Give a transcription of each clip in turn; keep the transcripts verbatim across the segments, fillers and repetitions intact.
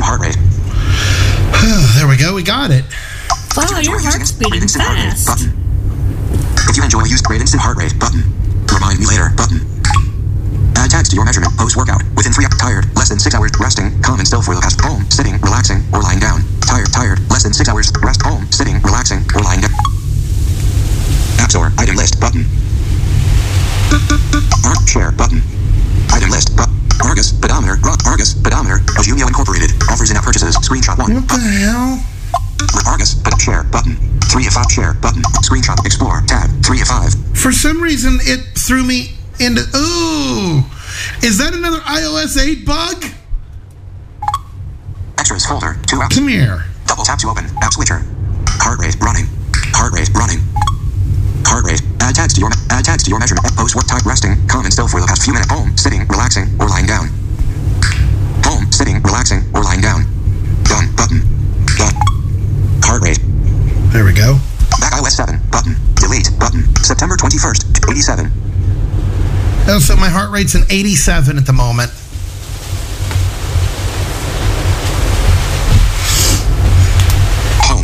heart rate. There we go. We got it. Wow, your heart's beating fast. Button. If you enjoy use great instant heart rate. Button. Remind me later. Button. Add tags to your measurement. Post-workout. Within three hours. Tired. Less than six hours. Resting. Calm and still for the past. Home. Sitting. Relaxing. Or lying down. Tired. Tired. Less than six hours. Rest. Home. Sitting. Relaxing. Or lying down. App Store. Item list. Button. Art. Share. Button. Item list. Button. Argus. Pedometer. Argus. Pedometer. Ojumio Incorporated. Offers in-app purchases. Screenshot one. What the button. hell? Argus. But share. Button. three of five. Share. Button. Screenshot. Explore. Tab. three of five. For some reason, it threw me into... Ooh! Is that another iOS eight bug? Extras folder. Two apps. Come here. Double tap to open. App switcher. Heart rate. Running. Heart rate. Running. Heart rate. Add tags to your add tags to your measurement. Post work type resting. Calm and still for the past few minutes. Home. Sitting. Relaxing. Or lying down. Home. Sitting. Relaxing. Or lying down. Done. Button. Done. Heart rate. There we go. Back iOS seven. Button. Delete. Button. September twenty-first. eighty-seven. Oh, so my heart rate's an eighty-seven at the moment. Home.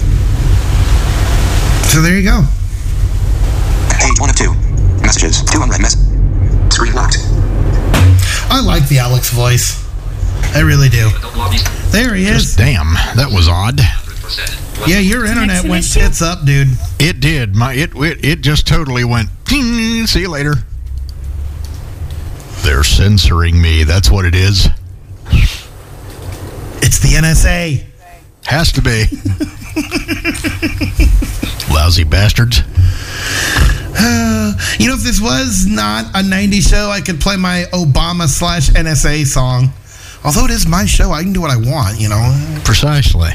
So there you go. Page one of two. Messages. Two unread mess. Screen locked. I like the Alex voice. I really do. There he is. Just damn, that was odd. Yeah, your internet went tits up, dude. It did. My it it, it just totally went. Ting, see you later. They're censoring me. That's what it is. It's the N S A. Has to be. Lousy bastards. Uh, you know, if this was not a nineties show, I could play my Obama slash N S A song. Although it is my show, I can do what I want, you know. Precisely.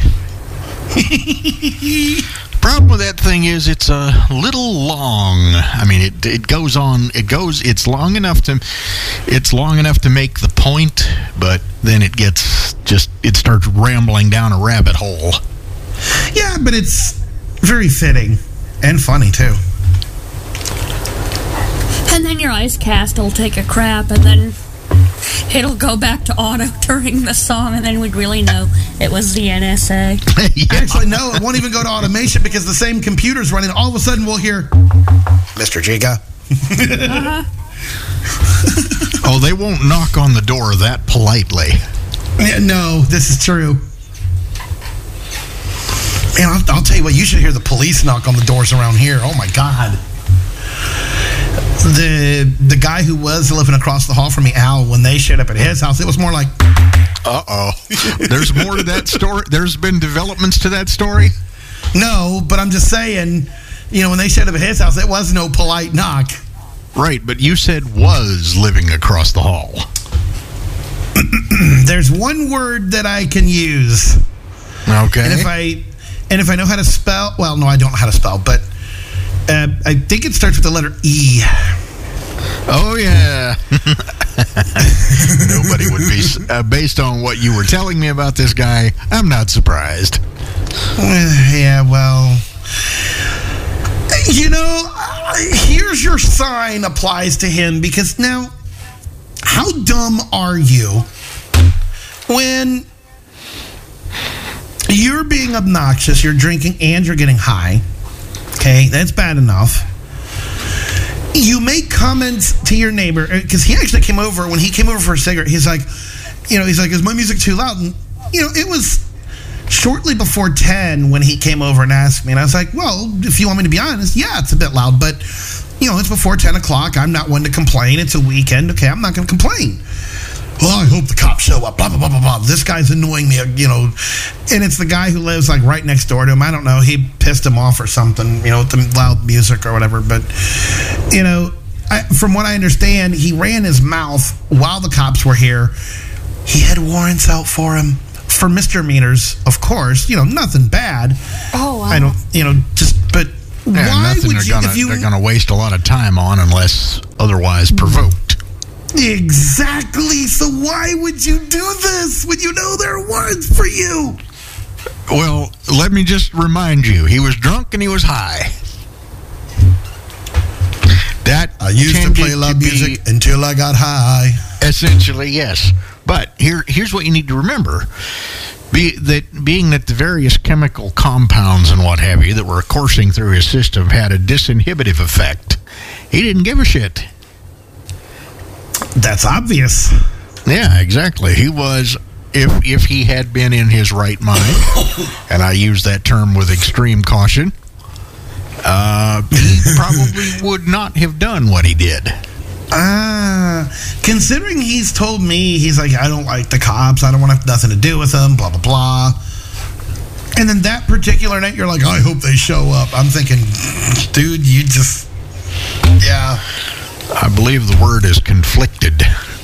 Problem with that thing is it's a little long. I mean, it it goes on. It goes. It's long enough to. It's long enough to make the point, but then it gets just. It starts rambling down a rabbit hole. Yeah, but it's very fitting and funny too. And then your ice cast will take a crap, and then it'll go back to auto during the song, and then we'd really know it was the N S A. Yeah. Actually, no, it won't even go to automation because the same computer's running. All of a sudden, we'll hear Mister Giga. Uh-huh. Oh, they won't knock on the door that politely. Yeah, no, this is true. Man, I'll, I'll tell you what, you should hear the police knock on the doors around here. Oh, my God. The the guy who was living across the hall from me, Al, when they showed up at his house, it was more like... Uh-oh. There's more to that story? There's been developments to that story? No, but I'm just saying, you know, when they showed up at his house, it was no polite knock. Right, but you said was living across the hall. There's one word that I can use. Okay. And if I and if I know how to spell, well, no, I don't know how to spell, but uh, I think it starts with the letter E. Oh, yeah. Nobody would be, uh, based on what you were telling me about this guy, I'm not surprised. Uh, yeah, well, you know, uh, here's your sign applies to him, because now, how dumb are you when you're being obnoxious, you're drinking, and you're getting high? Okay, that's bad enough. You make comments to your neighbor, because he actually came over, when he came over for a cigarette, he's like, you know, he's like, is my music too loud? And, you know, it was shortly before ten when he came over and asked me, and I was like, well, if you want me to be honest, yeah, it's a bit loud, but, you know, it's before ten o'clock, I'm not one to complain, it's a weekend, okay, I'm not going to complain. Well, I hope the cops show up, blah, blah, blah, blah, blah. This guy's annoying me, you know. And it's the guy who lives, like, right next door to him. I don't know. He pissed him off or something, you know, with the loud music or whatever. But, you know, I, from what I understand, he ran his mouth while the cops were here. He had warrants out for him for misdemeanors, of course. You know, nothing bad. Oh, wow. I don't, you know, just, but Yeah, why nothing would they're you, gonna, if you... they're going to waste a lot of time on unless otherwise provoked. Exactly. So why would you do this when you know there are warrants for you? Well, let me just remind you, he was drunk and he was high. That I used to play loud be, music until I got high. Essentially, yes. But here, here's what you need to remember. Be, that being that the various chemical compounds and what have you that were coursing through his system had a disinhibitive effect, he didn't give a shit. That's obvious. Yeah, exactly. He was, if if he had been in his right mind, and I use that term with extreme caution, uh, he probably would not have done what he did. Ah, considering he's told me, he's like, I don't like the cops, I don't want to have nothing to do with them, blah, blah, blah. And then that particular night, you're like, I hope they show up. I'm thinking, dude, you just, yeah. I believe the word is conflicted.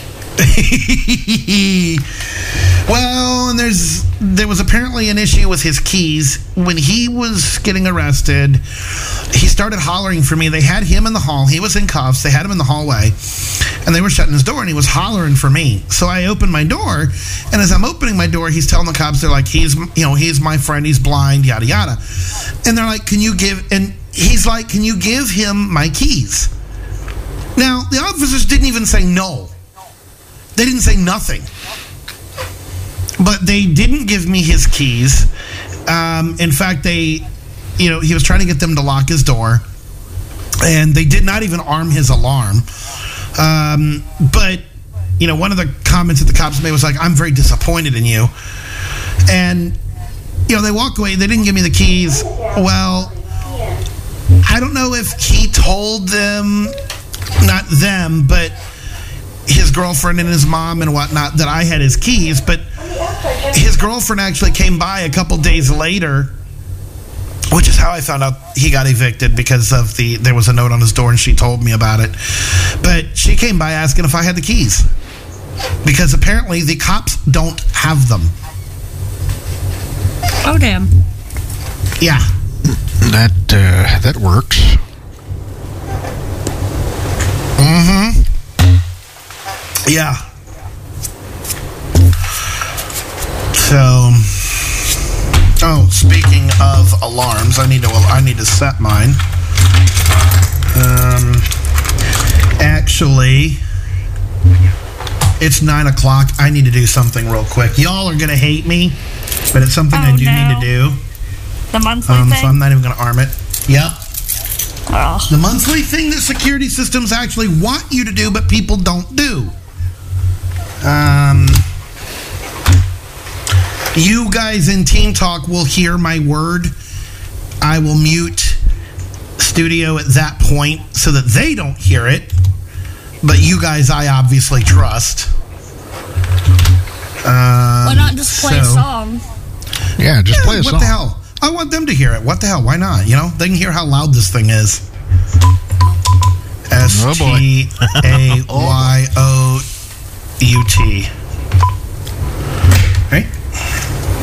Well, and there's there was apparently an issue with his keys. When he was getting arrested, he started hollering for me. They had him in the hall. He was in cuffs. They had him in the hallway, and they were shutting his door, and he was hollering for me. So I opened my door, and as I'm opening my door, he's telling the cops, they're like, he's, you know, he's my friend, he's blind, yada, yada. And they're like, can you give, and he's like, can you give him my keys? Now, the officers didn't even say no. They didn't say nothing. But they didn't give me his keys. Um, in fact, they, you know, he was trying to get them to lock his door. And they did not even arm his alarm. Um, but, you know, one of the comments that the cops made was like, I'm very disappointed in you. And, you know, they walk away. They didn't give me the keys. Well, I don't know if he told them, not them, but his girlfriend and his mom and whatnot, that I had his keys. But his girlfriend actually came by a couple days later, which is how I found out he got evicted, because of the there was a note on his door and she told me about it. But she came by asking if I had the keys, because apparently the cops don't have them. Oh, damn. Yeah. That uh, that works. Mm-hmm. Yeah. So, oh, speaking of alarms, I need to I need to set mine. Um, actually, it's nine o'clock. I need to do something real quick. Y'all are gonna hate me, but it's something Oh, I do no. need to do. The monthly Um, thing? so I'm not even gonna arm it. Yep. Oh. The monthly thing that security systems actually want you to do, but people don't do. Um, you guys in Teen Talk will hear my word. I will mute Studio at that point so that they don't hear it. But you guys, I obviously trust. Um, Why not just play a so- song? Yeah, just Yeah, play a what song. the hell? I want them to hear it. What the hell? Why not? You know, they can hear how loud this thing is. S T A Y O U T.